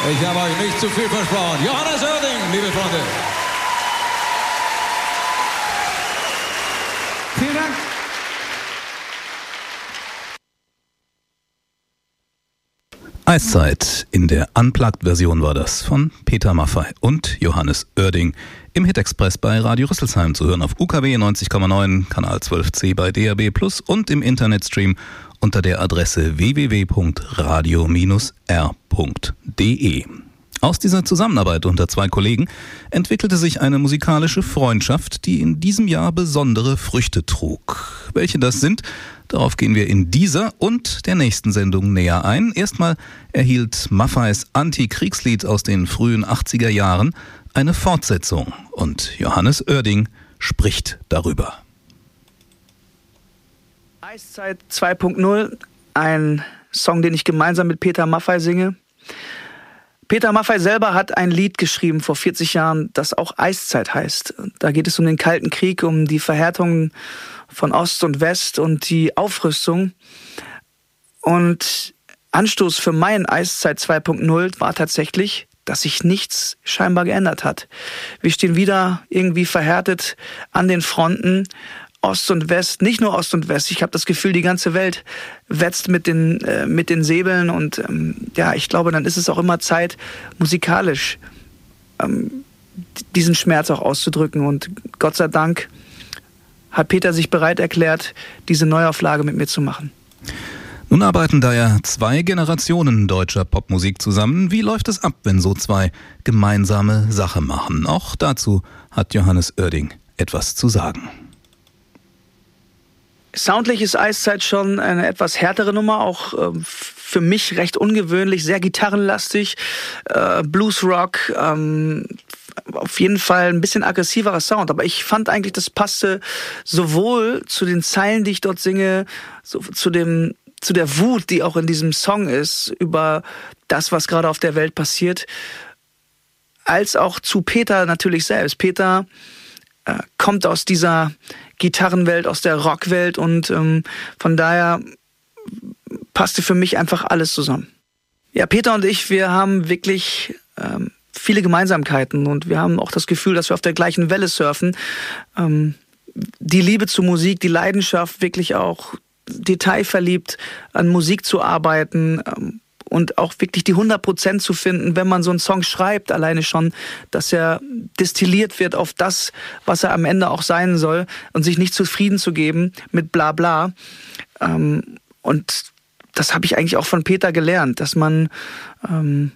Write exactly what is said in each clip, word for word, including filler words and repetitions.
Ich habe euch nicht zu viel versprochen. Johannes Oerding, liebe Freunde. Vielen Dank. Eiszeit. In der Unplugged-Version war das von Peter Maffay und Johannes Oerding im Hit-Express bei Radio Rüsselsheim zu hören auf U K W neunzig Komma neun, Kanal zwölf C bei D A B plus und im Internetstream unter der Adresse w w w punkt radio Bindestrich r punkt d e. Aus dieser Zusammenarbeit unter zwei Kollegen entwickelte sich eine musikalische Freundschaft, die in diesem Jahr besondere Früchte trug. Welche das sind, darauf gehen wir in dieser und der nächsten Sendung näher ein. Erstmal erhielt Maffays Anti-Kriegslied aus den frühen achtziger Jahren eine Fortsetzung und Johannes Oerding spricht darüber. Eiszeit zwei Punkt null, ein Song, den ich gemeinsam mit Peter Maffay singe. Peter Maffay selber hat ein Lied geschrieben vor vierzig Jahren, das auch Eiszeit heißt. Da geht es um den Kalten Krieg, um die Verhärtung von Ost und West und die Aufrüstung. Und Anstoß für mein Eiszeit zwei Punkt null war tatsächlich, dass sich nichts scheinbar geändert hat. Wir stehen wieder irgendwie verhärtet an den Fronten, Ost und West, nicht nur Ost und West. Ich habe das Gefühl, die ganze Welt wetzt mit den, äh, mit den Säbeln. Und ähm, ja, ich glaube, dann ist es auch immer Zeit, musikalisch ähm, diesen Schmerz auch auszudrücken. Und Gott sei Dank hat Peter sich bereit erklärt, diese Neuauflage mit mir zu machen. Nun arbeiten da ja zwei Generationen deutscher Popmusik zusammen. Wie läuft es ab, wenn so zwei gemeinsame Sache machen? Auch dazu hat Johannes Oerding etwas zu sagen. Soundlich ist Eiszeit schon eine etwas härtere Nummer, auch äh, für mich recht ungewöhnlich, sehr gitarrenlastig, äh, Bluesrock, ähm, auf jeden Fall ein bisschen aggressiverer Sound. Aber ich fand eigentlich, das passte sowohl zu den Zeilen, die ich dort singe, so, zu dem zu der Wut, die auch in diesem Song ist, über das, was gerade auf der Welt passiert, als auch zu Peter natürlich selbst. Peter äh, kommt aus dieser Gitarrenwelt, aus der Rockwelt und ähm, von daher passte für mich einfach alles zusammen. Ja, Peter und ich, wir haben wirklich ähm, viele Gemeinsamkeiten und wir haben auch das Gefühl, dass wir auf der gleichen Welle surfen. Ähm, die Liebe zur Musik, die Leidenschaft, wirklich auch detailverliebt an Musik zu arbeiten ähm, und auch wirklich die hundert Prozent zu finden, wenn man so einen Song schreibt, alleine schon, dass er destilliert wird auf das, was er am Ende auch sein soll und sich nicht zufrieden zu geben mit bla bla. Ähm, und das habe ich eigentlich auch von Peter gelernt, dass man ähm,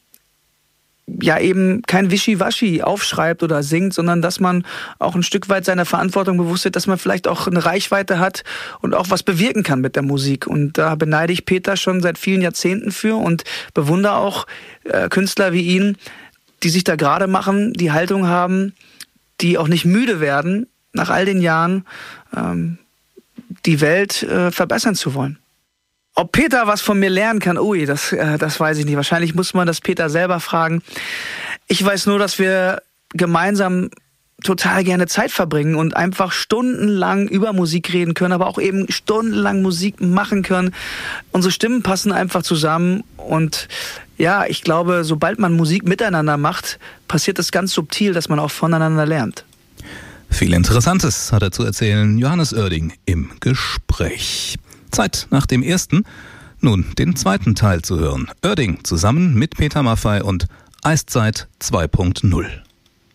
ja eben kein Wischiwaschi aufschreibt oder singt, sondern dass man auch ein Stück weit seiner Verantwortung bewusst wird, dass man vielleicht auch eine Reichweite hat und auch was bewirken kann mit der Musik. Und da beneide ich Peter schon seit vielen Jahrzehnten für und bewundere auch äh, Künstler wie ihn, die sich da gerade machen, die Haltung haben, die auch nicht müde werden, nach all den Jahren ähm, die Welt äh, verbessern zu wollen. Ob Peter was von mir lernen kann, ui, das, äh, das weiß ich nicht. Wahrscheinlich muss man das Peter selber fragen. Ich weiß nur, dass wir gemeinsam total gerne Zeit verbringen und einfach stundenlang über Musik reden können, aber auch eben stundenlang Musik machen können. Unsere Stimmen passen einfach zusammen und ja, ich glaube, sobald man Musik miteinander macht, passiert es ganz subtil, dass man auch voneinander lernt. Viel Interessantes hat er zu erzählen, Johannes Oerding im Gespräch. Zeit nach dem ersten, nun den zweiten Teil zu hören. Oerding zusammen mit Peter Maffay und Eiszeit zwei Punkt null.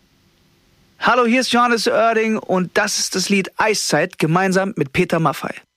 Hallo, hier ist Johannes Oerding und das ist das Lied Eiszeit gemeinsam mit Peter Maffay.